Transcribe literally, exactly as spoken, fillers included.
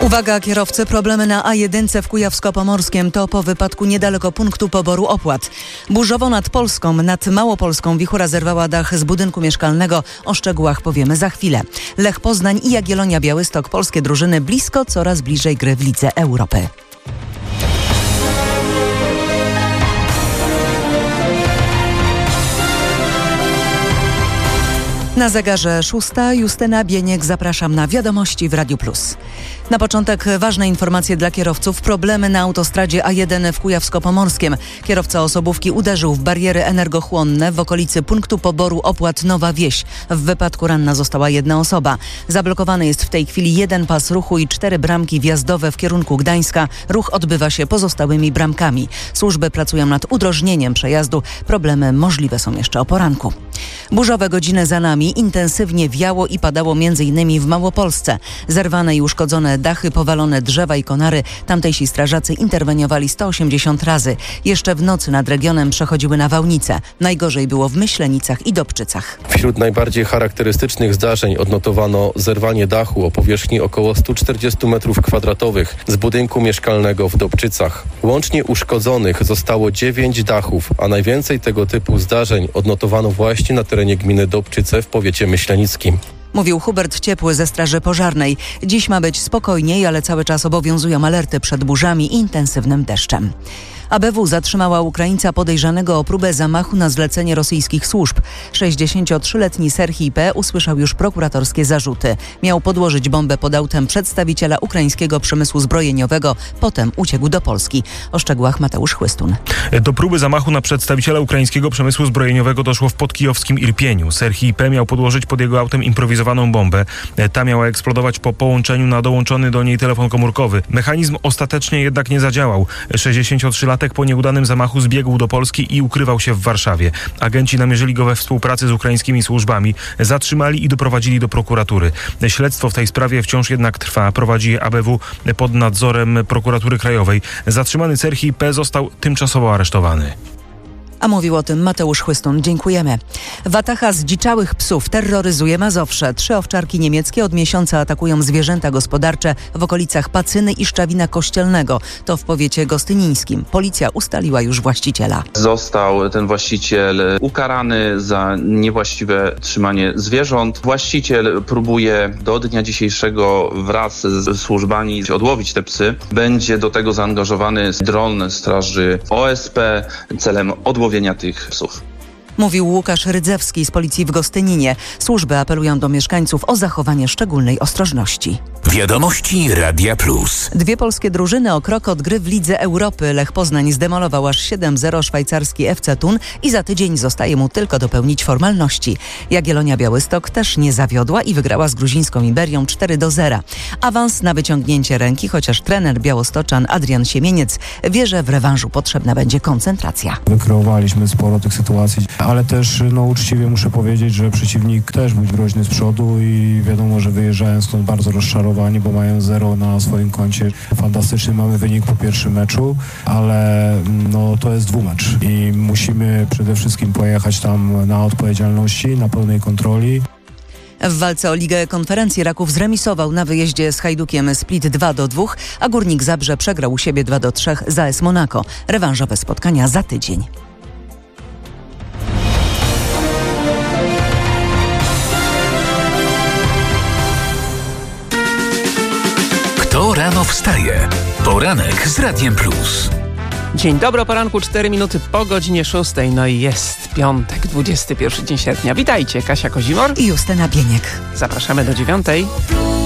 Uwaga kierowcy, problemy na A jeden w Kujawsko-Pomorskiem. To po wypadku niedaleko punktu poboru opłat. Burzowo nad Polską, nad Małopolską wichura zerwała dach z budynku mieszkalnego. O szczegółach powiemy za chwilę. Lech Poznań i Jagiellonia Białystok. Polskie drużyny blisko, coraz bliżej gry w Lidze Europy. Na zegarze szósta, Justyna Bieniek, zapraszam na wiadomości w Radiu Plus. Na początek ważne informacje dla kierowców. Problemy na autostradzie A jeden w Kujawsko-Pomorskiem. Kierowca osobówki uderzył w bariery energochłonne w okolicy punktu poboru opłat Nowa Wieś. W wypadku ranna została jedna osoba. Zablokowany jest w tej chwili jeden pas ruchu i cztery bramki wjazdowe w kierunku Gdańska. Ruch odbywa się pozostałymi bramkami. Służby pracują nad udrożnieniem przejazdu. Problemy możliwe są jeszcze o poranku. Burzowe godziny za nami. Intensywnie wiało i padało m.in. w Małopolsce. Zerwane i uszkodzone dachy, powalone drzewa i konary. Tamtejsi strażacy interweniowali sto osiemdziesiąt razy. Jeszcze w nocy nad regionem przechodziły nawałnice. Najgorzej było w Myślenicach i Dobczycach. Wśród najbardziej charakterystycznych zdarzeń odnotowano zerwanie dachu o powierzchni około sto czterdzieści metrów kwadratowych z budynku mieszkalnego w Dobczycach. Łącznie uszkodzonych zostało dziewięć dachów, a najwięcej tego typu zdarzeń odnotowano właśnie na terenie gminy Dobczyce w powiecie myślenickim. Mówił Hubert Ciepły ze Straży Pożarnej. Dziś ma być spokojniej, ale cały czas obowiązują alerty przed burzami i intensywnym deszczem. A B W zatrzymała Ukraińca podejrzanego o próbę zamachu na zlecenie rosyjskich służb. sześćdziesięciotrzyletni Serhij P. usłyszał już prokuratorskie zarzuty. Miał podłożyć bombę pod autem przedstawiciela ukraińskiego przemysłu zbrojeniowego. Potem uciekł do Polski. O szczegółach Mateusz Chłystun. Do próby zamachu na przedstawiciela ukraińskiego przemysłu zbrojeniowego doszło w podkijowskim Irpieniu. Serhij P. miał podłożyć pod jego autem improwizowaną bombę. Ta miała eksplodować po połączeniu na dołączony do niej telefon komórkowy. Mechanizm ostatecznie jednak nie zadziałał. sześćdziesięciotrzylatek po nieudanym zamachu zbiegł do Polski i ukrywał się w Warszawie. Agenci namierzyli go we współpracy z ukraińskimi służbami, zatrzymali i doprowadzili do prokuratury. Śledztwo w tej sprawie wciąż jednak trwa. Prowadzi je A B W pod nadzorem prokuratury krajowej. Zatrzymany Serhij P. został tymczasowo aresztowany. A mówił o tym Mateusz Chłystun. Dziękujemy. Wataha zdziczałych psów terroryzuje Mazowsze. Trzy owczarki niemieckie od miesiąca atakują zwierzęta gospodarcze w okolicach Pacyny i Szczawina Kościelnego. To w powiecie gostynińskim. Policja ustaliła już właściciela. Został ten właściciel ukarany za niewłaściwe trzymanie zwierząt. Właściciel próbuje do dnia dzisiejszego wraz z służbami odłowić te psy. Będzie do tego zaangażowany dron Straży O S P celem odłowienia tych psów. Mówił Łukasz Rydzewski z policji w Gostyninie. Służby apelują do mieszkańców o zachowanie szczególnej ostrożności. Wiadomości Radia Plus. Dwie polskie drużyny o krok od gry w Lidze Europy. Lech Poznań zdemolował aż siedem zero szwajcarski F C Thun i za tydzień zostaje mu tylko dopełnić formalności. Jagiellonia Białystok też nie zawiodła i wygrała z gruzińską Iberią cztery do zera. Awans na wyciągnięcie ręki, chociaż trener białostoczan Adrian Siemieniec wie, że w rewanżu potrzebna będzie koncentracja. Wykreowaliśmy sporo tych sytuacji, ale też no, uczciwie muszę powiedzieć, że przeciwnik też był groźny z przodu i wiadomo, że wyjeżdżają stąd bardzo rozczarowani, bo mają zero na swoim koncie. Fantastyczny mamy wynik po pierwszym meczu, ale no, to jest dwumecz i musimy przede wszystkim pojechać tam na odpowiedzialności, na pełnej kontroli. W walce o Ligę Konferencji Raków zremisował na wyjeździe z Hajdukiem Split dwa do dwóch, a Górnik Zabrze przegrał u siebie dwa do trzech z A S Monaco. Rewanżowe spotkania za tydzień. Kto rano wstaje? Poranek z Radiem Plus. Dzień dobry, o poranku, cztery minuty po godzinie szóstej. No i jest piątek, dwudziesty pierwszy dzień sierpnia. Witajcie, Kasia Kozimor i Justyna Bieniek. Zapraszamy do dziewiątej.